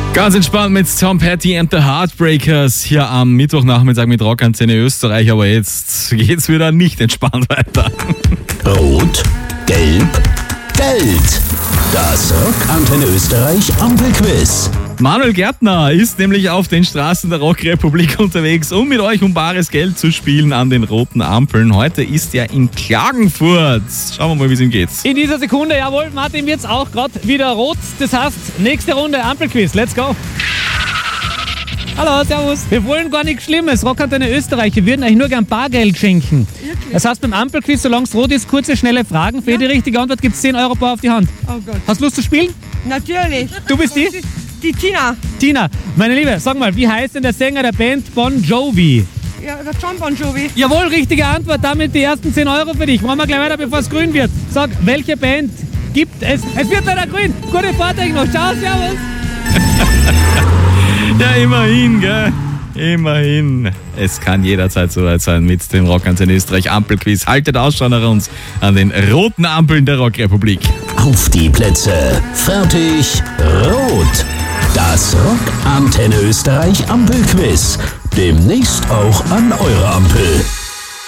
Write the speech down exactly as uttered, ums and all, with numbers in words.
Ganz entspannt mit Tom Petty and the Heartbreakers hier am Mittwochnachmittag mit Rockantenne Österreich. Aber jetzt geht's wieder nicht entspannt weiter. Rot, Gelb, Geld. Das Rockantenne Österreich Ampelquiz. Manuel Gärtner ist nämlich auf den Straßen der Rockrepublik unterwegs, um mit euch um bares Geld zu spielen an den roten Ampeln. Heute ist er in Klagenfurt. Schauen wir mal, wie es ihm geht. In dieser Sekunde, jawohl, Martin wird's auch gerade wieder rot. Das heißt, nächste Runde Ampelquiz. Let's go. Hallo, servus. Wir wollen gar nichts Schlimmes. Rockantenne Österreich, wir würden euch nur gern Bargeld schenken. Wirklich? Das heißt, beim Ampelquiz, solange es rot ist, kurze, schnelle Fragen. Für ja. jede richtige Antwort gibt es zehn Euro auf die Hand. Oh Gott. Hast du Lust zu spielen? Natürlich. Du bist die? Die Tina. Tina, meine Liebe, sag mal, wie heißt denn der Sänger der Band Bon Jovi? Ja, der John Bon Jovi. Jawohl, richtige Antwort. Damit die ersten zehn Euro für dich. Machen wir gleich weiter, bevor es grün wird. Sag, welche Band gibt es? Es wird leider grün. Gute Fahrt euch noch. Ciao, servus. Ja, immerhin, gell? Immerhin. Es kann jederzeit soweit sein mit dem Rockantenne Österreich Ampelquiz. Haltet Ausschau nach uns an den roten Ampeln der Rockrepublik. Auf die Plätze. Fertig. Rot. Das Rockantenne Österreich Ampelquiz. Demnächst auch an eurer Ampel.